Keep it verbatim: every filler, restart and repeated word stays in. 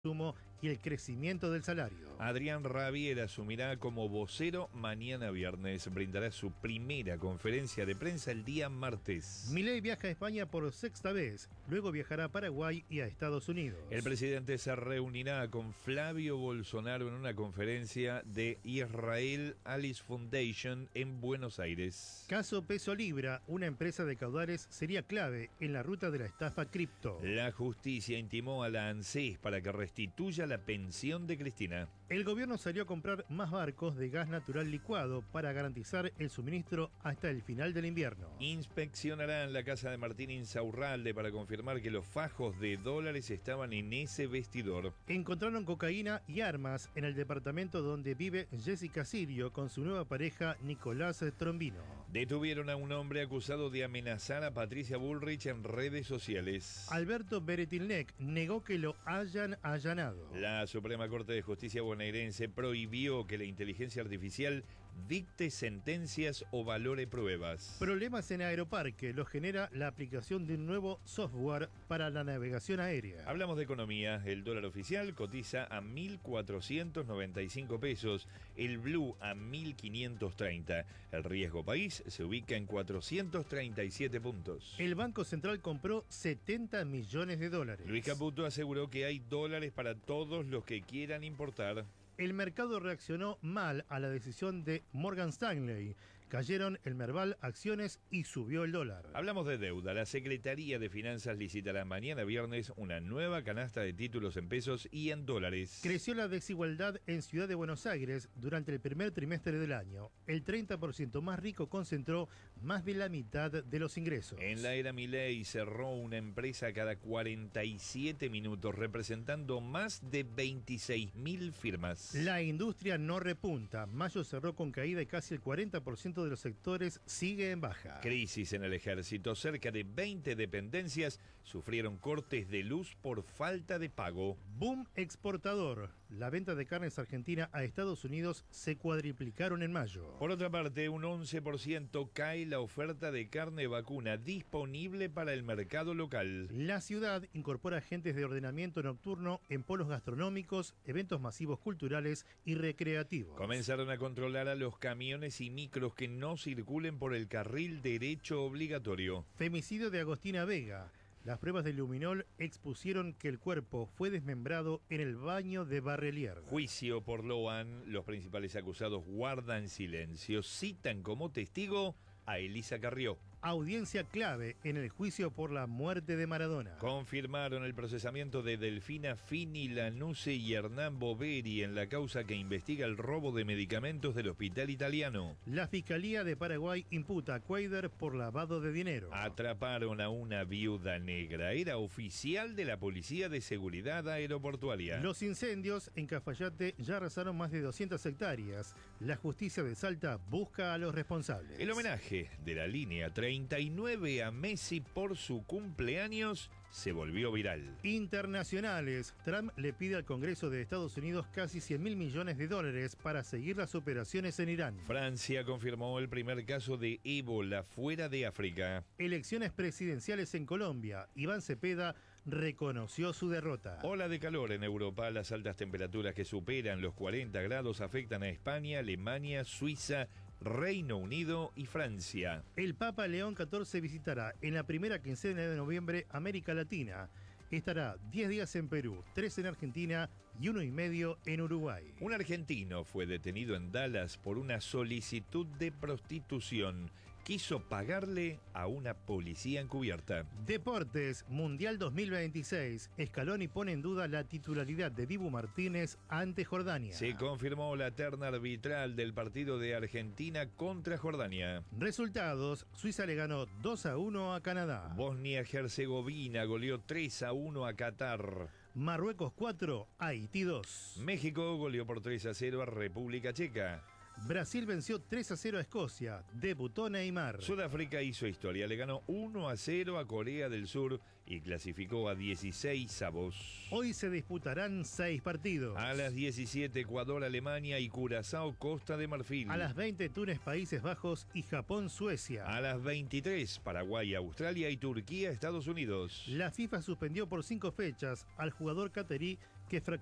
consumo y el crecimiento del salario. Adrián Rabier asumirá como vocero mañana viernes. Brindará su primera conferencia de prensa el día martes. Milei viaja a España por sexta vez, luego viajará a Paraguay y a Estados Unidos. El presidente se reunirá con Flavio Bolsonaro en una conferencia de Israel Alice Foundation en Buenos Aires. Caso Peso Libra, una empresa de caudales, sería clave en la ruta de la estafa cripto. La justicia intimó a la ANSES para que restituya la pensión de Cristina. El gobierno salió a comprar más barcos de gas natural licuado para garantizar el suministro hasta el final del invierno. Inspeccionarán la casa de Martín Insaurralde para confirmar que los fajos de dólares estaban en ese vestidor. Encontraron cocaína y armas en el departamento donde vive Jessica Sirio con su nueva pareja Nicolás Trombino. Detuvieron a un hombre acusado de amenazar a Patricia Bullrich en redes sociales. Alberto Beretilnec negó que lo hayan allanado. La Suprema Corte de Justicia bonaerense prohibió que la inteligencia artificial dicte sentencias o valore pruebas. Problemas en Aeroparque los genera la aplicación de un nuevo software para la navegación aérea. Hablamos de economía. El dólar oficial cotiza a mil cuatrocientos noventa y cinco pesos, el blue a mil quinientos treinta. El riesgo país se ubica en cuatrocientos treinta y siete puntos. El Banco Central compró setenta millones de dólares. Luis Caputo aseguró que hay dólares para todos los que quieran importar. El mercado reaccionó mal a la decisión de Morgan Stanley. Cayeron el Merval, acciones y subió el dólar. Hablamos de deuda. La Secretaría de Finanzas licitará mañana viernes una nueva canasta de títulos en pesos y en dólares. Creció la desigualdad en Ciudad de Buenos Aires durante el primer trimestre del año. El treinta por ciento más rico concentró más de la mitad de los ingresos. En la era Milei cerró una empresa cada cuarenta y siete minutos, representando más de veintiséis mil firmas. La industria no repunta. Mayo cerró con caída y casi el cuarenta por ciento de los sectores sigue en baja. Crisis en el ejército. Cerca de veinte dependencias sufrieron cortes de luz por falta de pago. Boom exportador. La venta de carnes argentina a Estados Unidos se cuadriplicaron en mayo. Por otra parte, un once por ciento cae la oferta de carne vacuna disponible para el mercado local. La ciudad incorpora agentes de ordenamiento nocturno en polos gastronómicos, eventos masivos culturales y recreativos. Comenzaron a controlar a los camiones y micros que no circulen por el carril derecho obligatorio. Femicidio de Agostina Vega. Las pruebas de luminol expusieron que el cuerpo fue desmembrado en el baño de Barrelier. Juicio por Loan. Los principales acusados guardan silencio. Citan como testigo a Elisa Carrió. Audiencia clave en el juicio por la muerte de Maradona. Confirmaron el procesamiento de Delfina Fini Lanuse y Hernán Boveri en la causa que investiga el robo de medicamentos del hospital italiano. La Fiscalía de Paraguay imputa a Cuader por lavado de dinero. Atraparon a una viuda negra. Era oficial de la Policía de Seguridad Aeroportuaria. Los incendios en Cafayate ya arrasaron más de doscientas hectáreas. La justicia de Salta busca a los responsables. El homenaje de la línea treinta y nueve a Messi por su cumpleaños se volvió viral. Internacionales. Trump le pide al Congreso de Estados Unidos casi cien mil millones de dólares para seguir las operaciones en Irán. Francia confirmó el primer caso de ébola fuera de África. Elecciones presidenciales en Colombia. Iván Cepeda reconoció su derrota. Ola de calor en Europa. Las altas temperaturas que superan los cuarenta grados afectan a España, Alemania, Suiza, Reino Unido y Francia. El Papa León catorce visitará en la primera quincena de noviembre América Latina. Estará diez días en Perú, tres en Argentina y uno y medio en Uruguay. Un argentino fue detenido en Dallas por una solicitud de prostitución. Quiso pagarle a una policía encubierta. Deportes, Mundial dos mil veintiséis. Scaloni pone en duda la titularidad de Dibu Martínez ante Jordania. Se confirmó la terna arbitral del partido de Argentina contra Jordania. Resultados, Suiza le ganó dos a uno a Canadá. Bosnia-Herzegovina goleó tres a uno a Qatar. Marruecos cuatro, Haití dos. México goleó por tres a cero a República Checa. Brasil venció tres a cero a Escocia. Debutó Neymar. Sudáfrica hizo historia. Le ganó uno a cero a Corea del Sur y clasificó a dieciséis avos. Hoy se disputarán seis partidos. A las diecisiete, Ecuador, Alemania y Curazao, Costa de Marfil. A las veinte, Túnez, Países Bajos y Japón, Suecia. A las veintitrés, Paraguay, Australia y Turquía, Estados Unidos. La FIFA suspendió por cinco fechas al jugador catarí que, fra-